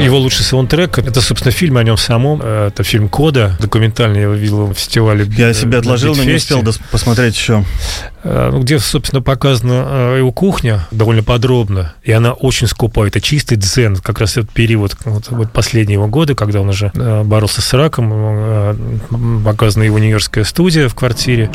Его лучший саундтрек — это, собственно, фильм о нем самом. Это фильм «Кода», документальный, я его видел в фестивале. Я себе отложил, но не успел посмотреть еще. Где, собственно, показана его кухня довольно подробно, и она очень скупая. Это чистый дзен, как раз этот период, вот последние его годы, когда он уже боролся с раком, показана его нью-йоркская студия в квартире.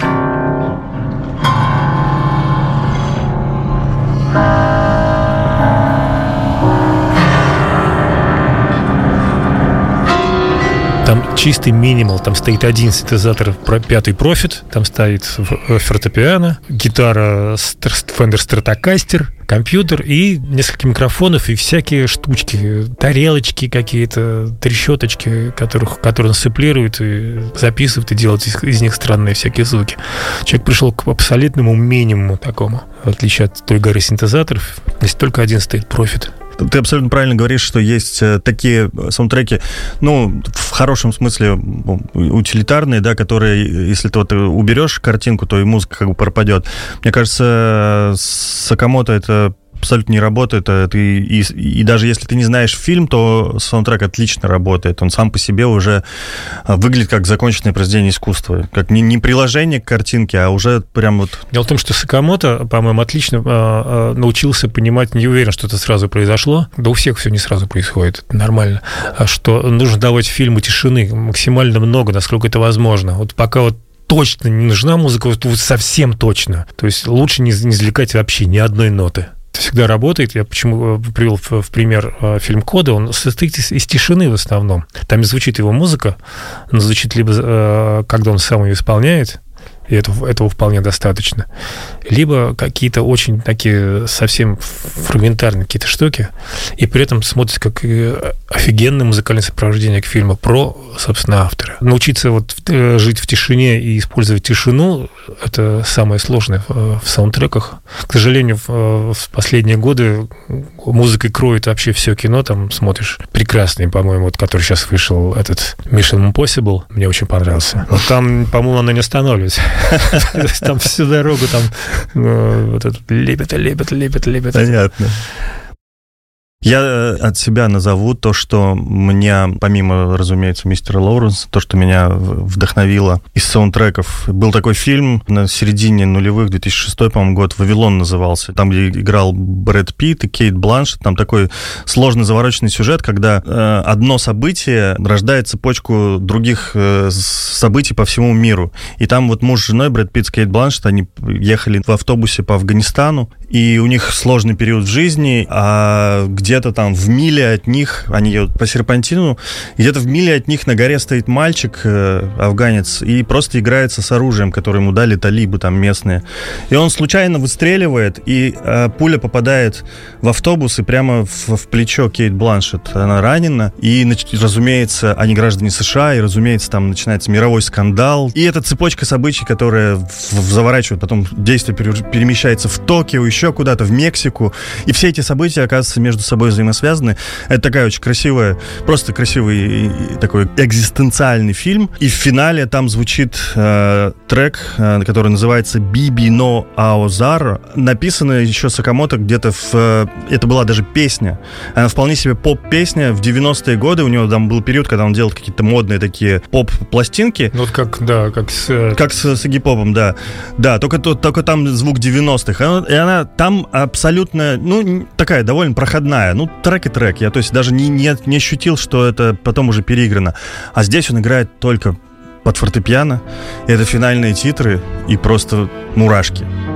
Там чистый минимал, там стоит один синтезатор, пятый профит, там стоит фортепиано, гитара Fender Stratocaster, компьютер и несколько микрофонов и всякие штучки, тарелочки какие-то, трещоточки, которые он сэмплирует и записывает, и делает из них странные всякие звуки. Человек пришел к абсолютному минимуму такому, в отличие от той горы синтезаторов, здесь только один стоит профит. Ты абсолютно правильно говоришь, что есть такие саундтреки, ну, в хорошем смысле утилитарные, да, которые, если ты вот уберешь картинку, то и музыка как бы пропадет. Мне кажется, Сакамото это абсолютно не работает. И даже если ты не знаешь фильм, то саундтрек отлично работает. Он сам по себе уже выглядит как законченное произведение искусства. Как не приложение к картинке, а уже прям вот... Дело в том, что Сакамото, по-моему, отлично научился понимать, не уверен, что это сразу произошло. Да у всех все не сразу происходит, это нормально. Что нужно давать фильму тишины максимально много, насколько это возможно. Вот пока вот точно не нужна музыка, вот совсем точно. То есть лучше не извлекать вообще ни одной ноты. Всегда работает. Я почему привел в пример фильм «Кода». Он состоит из тишины в основном. Там не звучит его музыка, но звучит либо когда он сам ее исполняет, и этого вполне достаточно, либо какие-то очень такие совсем фрагментарные какие-то штуки, и при этом смотрится как офигенное музыкальное сопровождение к фильму про, собственно, автора. Научиться вот жить в тишине и использовать тишину — это самое сложное в саундтреках. К сожалению, в последние годы музыкой кроет вообще все кино. Там смотришь прекрасный, по-моему, вот, который сейчас вышел, этот Mission Impossible, мне очень понравился. Но там, по-моему, она не останавливается. Там всю дорогу там вот это лепет. Понятно. Я от себя назову то, что меня, помимо, разумеется, мистера Лоуренса, то, что меня вдохновило из саундтреков. Был такой фильм на середине нулевых, 2006, по-моему, год, «Вавилон» назывался. Там, где играл Брэд Питт и Кейт Бланшетт. Там такой сложный, завороченный сюжет, когда одно событие рождает цепочку других событий по всему миру. И там вот муж с женой, Брэд Питт с Кейт Бланшетт, они ехали в автобусе по Афганистану, и у них сложный период в жизни, а где-то там в миле от них, они едут по серпантину, где-то в миле от них на горе стоит мальчик, афганец, и просто играется с оружием, которое ему дали талибы там местные. И он случайно выстреливает, и пуля попадает в автобус и прямо в плечо Кейт Бланшетт. Она ранена, и, разумеется, они граждане США, и, разумеется, там начинается мировой скандал. И эта цепочка событий, которая заворачивает, потом действие перемещается в Токио, еще куда-то, в Мексику, и все эти события, оказывается, между собой взаимосвязаны. Это такая очень красивая, просто красивый такой экзистенциальный фильм. И в финале там звучит трек, который называется «Биби но Аозар». Написано еще Сакамото где-то это была даже песня. Она вполне себе поп-песня. В 90-е годы у него там был период, когда он делал какие-то модные такие поп-пластинки. Ну, вот как с гип-попом, да. Да, только там звук 90-х. И она там абсолютно, такая довольно проходная. Трек и трек. Я, то есть, даже не ощутил, что это потом уже переиграно. А здесь он играет только под фортепиано. Это финальные титры и просто мурашки.